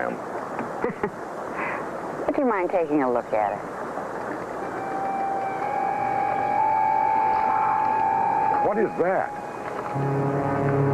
am. Would you mind taking a look at it? What is that?